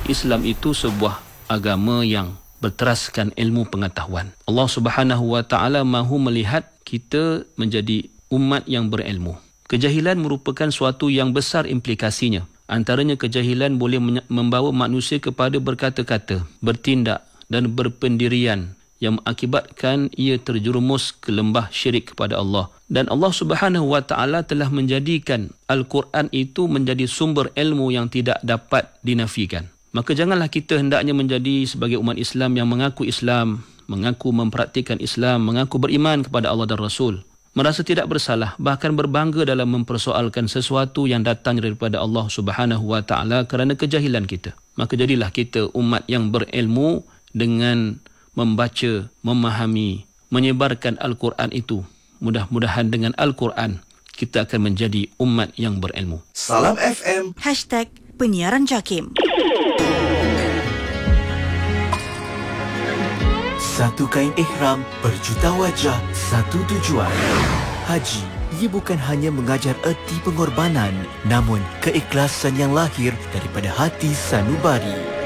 Islam itu sebuah agama yang berteraskan ilmu pengetahuan. Allah Subhanahu wa taala mahu melihat kita menjadi umat yang berilmu. Kejahilan merupakan suatu yang besar implikasinya. Antaranya kejahilan boleh membawa manusia kepada berkata-kata, bertindak dan berpendirian yang mengakibatkan ia terjerumus ke lembah syirik kepada Allah. Dan Allah Subhanahu wa taala telah menjadikan Al-Quran itu menjadi sumber ilmu yang tidak dapat dinafikan. Maka janganlah kita hendaknya menjadi sebagai umat Islam yang mengaku Islam, mengaku mempraktikkan Islam, mengaku beriman kepada Allah dan Rasul, merasa tidak bersalah, bahkan berbangga dalam mempersoalkan sesuatu yang datang daripada Allah Subhanahu wa taala kerana kejahilan kita. Maka jadilah kita umat yang berilmu dengan membaca, memahami, menyebarkan Al-Quran itu. Mudah-mudahan dengan Al-Quran kita akan menjadi umat yang berilmu. Salam FM #penyiaran JAKIM. Satu kain ihram, berjuta wajah, satu tujuan. Haji, ia bukan hanya mengajar erti pengorbanan, namun keikhlasan yang lahir daripada hati sanubari.